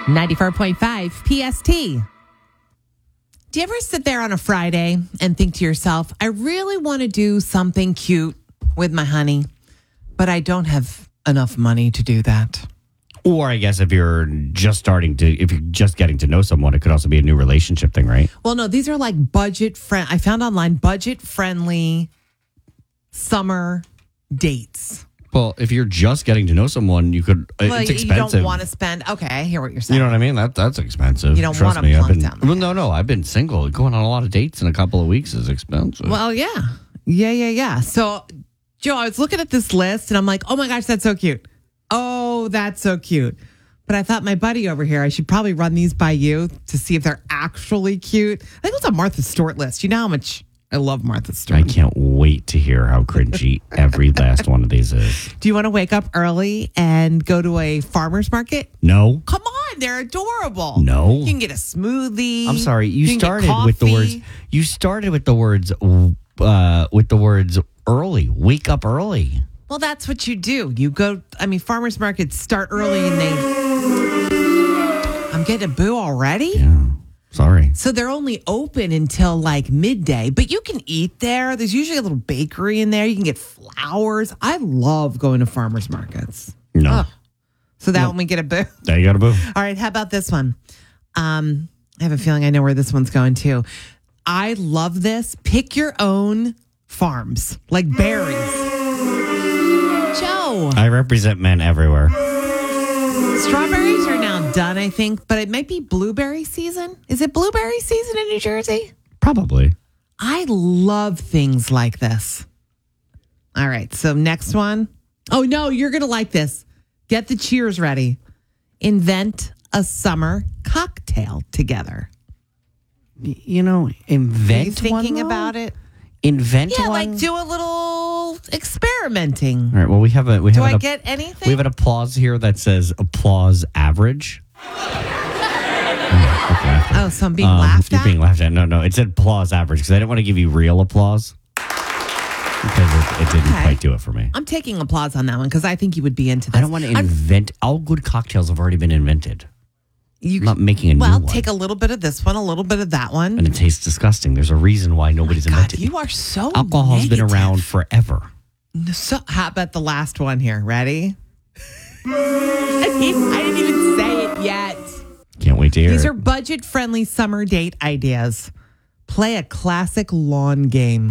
94.5 PST. Do you ever sit there on a Friday and think to yourself, I really want to do something cute with my honey, but I don't have enough money to do that? Or I guess if you're just getting to know someone, it could also be a new relationship thing, right? Well, no, these are like I found online budget-friendly summer dates. Well, if you're just getting to know someone, you could. It's expensive. You don't want to spend. Okay, I hear what you're saying. You know what I mean? That's expensive. You don't want to plunk down. Well, no. I've been single. Going on a lot of dates in a couple of weeks is expensive. Well, yeah. So, Joe, I was looking at this list and I'm like, oh my gosh, that's so cute. Oh, that's so cute. But I thought my buddy over here, I should probably run these by you to see if they're actually cute. I think it was a Martha Stewart list. You know how much I love Martha Stewart. I can't wait to hear how cringy every last one of these is. Do you want to wake up early and go to a farmer's market? No. Come on, they're adorable. No. You can get a smoothie. I'm sorry. You started with the words early. Wake up early. Well, that's what you do. You go, farmers markets start early and I'm getting a boo already? Yeah. Sorry. So they're only open until like midday, but you can eat there. There's usually a little bakery in there. You can get flowers. I love going to farmers markets. No. So that one we get a boo. There you got a boo. All right. How about this one? I have a feeling I know where this one's going too. I love this. Pick your own farms, like berries. Joe. I represent men everywhere. Strawberries are now done, I think, but it might be blueberry season. Is it blueberry season in New Jersey? Probably. I love things like this. All right, so next one. Oh, no, you're going to like this. Get the cheers ready. Invent a summer cocktail together. Invent Are you thinking about it? Invent Yeah, one? like do a little experimenting. All right, well, Do I get anything? We have an applause here that says applause average. Oh, so I'm being laughed at? You're being laughed at. No, it said applause average because I didn't want to give you real applause because it didn't quite do it for me. I'm taking applause on that one because I think you would be into this. I don't want to invent. All good cocktails have already been invented. I'm not making a new one. Well, take a little bit of this one, a little bit of that one. And it tastes disgusting. There's a reason why nobody's invented it. You are so Alcohol's been around forever. So, how about the last one here? Ready? I didn't even say it yet. Can't wait to hear These it. are budget-friendly summer date ideas. Play a classic lawn game.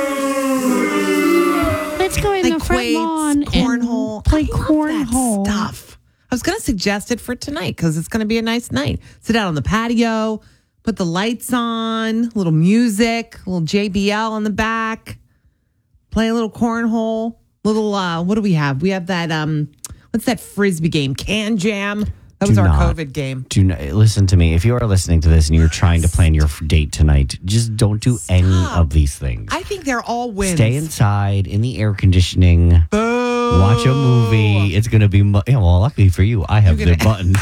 Let's go in the front lawn cornhole. and play I love cornhole. that stuff. I was going to suggest it for tonight because it's going to be a nice night. Sit out on the patio, put the lights on, a little music, a little JBL in the back, play a little cornhole, little, what do we have? We have that, what's that Frisbee game? Can Jam. That was our COVID game. Listen to me. If you are listening to this and you're trying to plan your date tonight, just don't do any of these things. I think they're all wins. Stay inside in the air conditioning. Boo. Watch a movie. It's going to be... well, luckily for you, I have the button.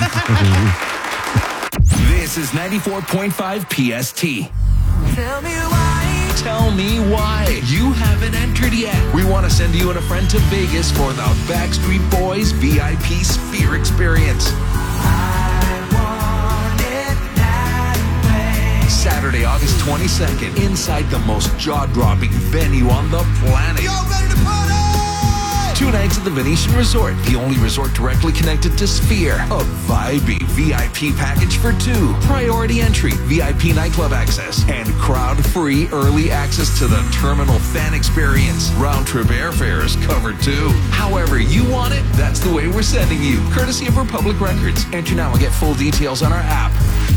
This is 94.5 PST. Tell me why. Tell me why. You haven't entered yet. We want to send you and a friend to Vegas for the Backstreet Boys VIP Sphere Experience. I want it that way. Saturday, August 22nd, inside the most jaw-dropping venue on the planet. Y'all ready to party? 2 nights at the Venetian Resort, the only resort directly connected to Sphere. A vibey VIP package for 2. Priority entry, VIP nightclub access, and crowd-free early access to the terminal fan experience. Round-trip airfare is covered too. However you want it, that's the way we're sending you. Courtesy of Republic Records. Enter now and get full details on our app.